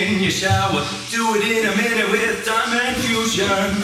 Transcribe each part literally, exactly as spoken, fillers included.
In your shower, do it in a minute with Diamond Fusion.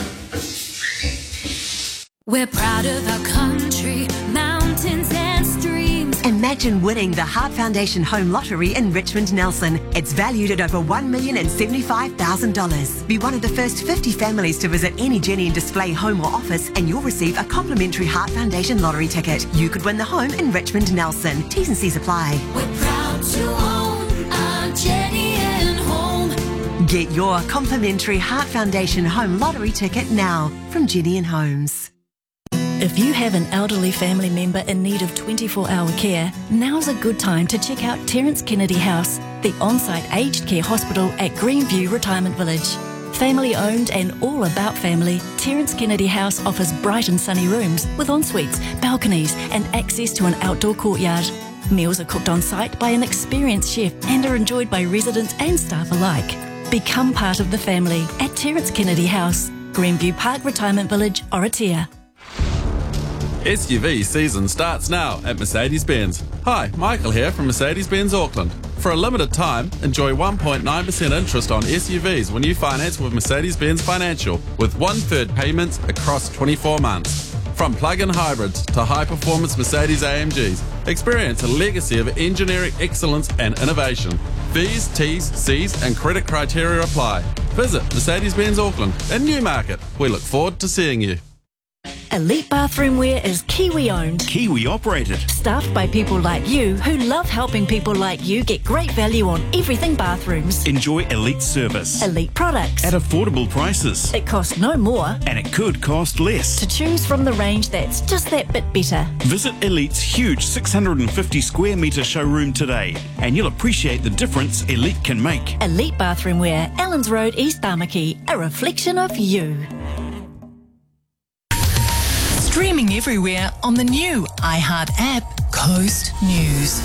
We're proud of our country, mountains and streams. Imagine winning the Heart Foundation Home Lottery in Richmond Nelson. It's valued at over one million seventy-five thousand dollars. Be one of the first fifty families to visit any Jenny and Display home or office and you'll receive a complimentary Heart Foundation lottery ticket. You could win the home in Richmond Nelson. T's and C's apply. We're proud to own our Jenny and Home. Get your complimentary Heart Foundation Home Lottery ticket now from Jenny and Homes. If you have an elderly family member in need of twenty-four hour care, now's a good time to check out Terence Kennedy House, the on-site aged care hospital at Greenview Retirement Village. Family owned and all about family, Terence Kennedy House offers bright and sunny rooms with en-suites, balconies and access to an outdoor courtyard. Meals are cooked on site by an experienced chef and are enjoyed by residents and staff alike. Become part of the family at Terence Kennedy House, Greenview Park Retirement Village, Oratia. S U V season starts now at Mercedes-Benz. Hi, Michael here from Mercedes-Benz Auckland. For a limited time, enjoy one point nine percent interest on S U Vs when you finance with Mercedes-Benz Financial with one-third payments across twenty-four months. From plug-in hybrids to high-performance Mercedes A M Gs, experience a legacy of engineering excellence and innovation. Fees, T's, C's and credit criteria apply. Visit Mercedes-Benz Auckland in Newmarket. We look forward to seeing you. Elite Bathroom Wear is Kiwi owned, Kiwi operated, staffed by people like you who love helping people like you get great value on everything bathrooms. Enjoy elite service, Elite products at affordable prices. It costs no more, and it could cost less. To choose from the range that's just that bit better. Visit Elite's huge six hundred fifty square metre showroom today, and you'll appreciate the difference Elite can make. Elite Bathroom Wear, Allens Road, East Tamaki, a reflection of you. Streaming everywhere on the new iHeart app, Coast News.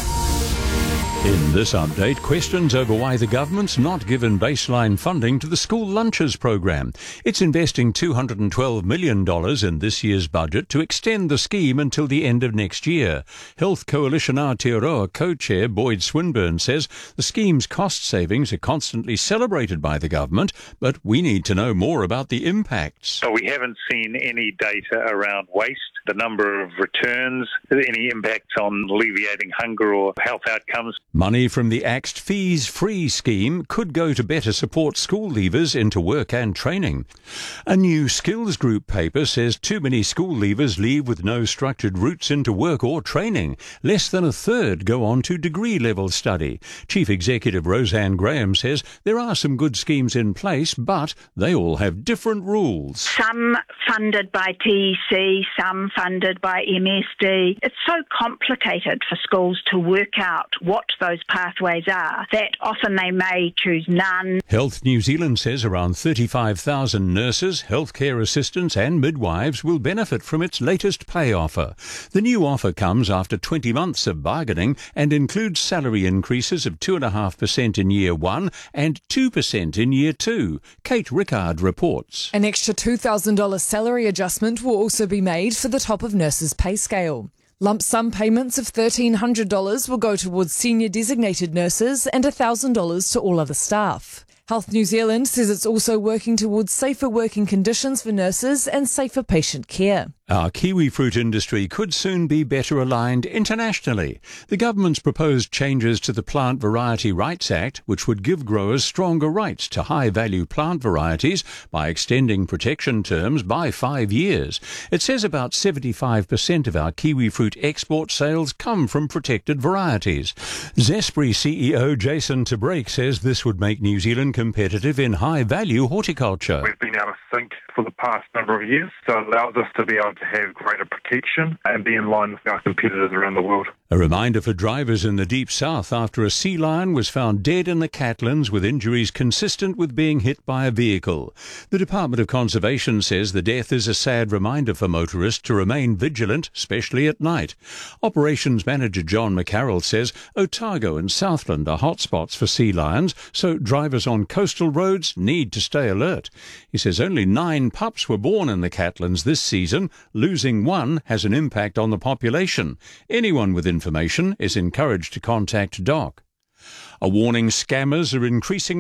In this update, questions over why the government's not given baseline funding to the school lunches program. It's investing two hundred twelve million dollars in this year's budget to extend the scheme until the end of next year. Health Coalition Aotearoa co-chair Boyd Swinburne says the scheme's cost savings are constantly celebrated by the government, but we need to know more about the impacts. So we haven't seen any data around waste, the number of returns, any impacts on alleviating hunger or health outcomes. Money from the Axed Fees Free scheme could go to better support school leavers into work and training. A new skills group paper says too many school leavers leave with no structured routes into work or training. Less than a third go on to degree-level study. Chief Executive Roseanne Graham says there are some good schemes in place, but they all have different rules. Some funded by T E C, some funded by M S D. It's so complicated for schools to work out what those pathways are that often they may choose none. Health New Zealand says around thirty-five thousand nurses, healthcare assistants and midwives will benefit from its latest pay offer. The new offer comes after twenty months of bargaining and includes salary increases of two point five percent in year one and two percent in year two. Kate Rickard reports. An extra two thousand dollars salary adjustment will also be made for the top of nurses' pay scale. Lump sum payments of one thousand three hundred dollars will go towards senior designated nurses and one thousand dollars to all other staff. Health New Zealand says it's also working towards safer working conditions for nurses and safer patient care. Our kiwi fruit industry could soon be better aligned internationally. The government's proposed changes to the Plant Variety Rights Act, which would give growers stronger rights to high-value plant varieties by extending protection terms by five years. It says about seventy-five percent of our kiwi fruit export sales come from protected varieties. Zespri C E O Jason Tabrake says this would make New Zealand competitive in high-value horticulture. We've been able to think for the past number of years, so it allows us to be able to have greater protection and be in line with our competitors around the world. A reminder for drivers in the Deep South after a sea lion was found dead in the Catlins with injuries consistent with being hit by a vehicle. The Department of Conservation says the death is a sad reminder for motorists to remain vigilant, especially at night. Operations Manager John McCarroll says Otago and Southland are hotspots for sea lions, so drivers on coastal roads need to stay alert. He says only nine pups were born in the Catlins this season. Losing one has an impact on the population. Anyone with information is encouraged to contact D O C. A warning: scammers are increasing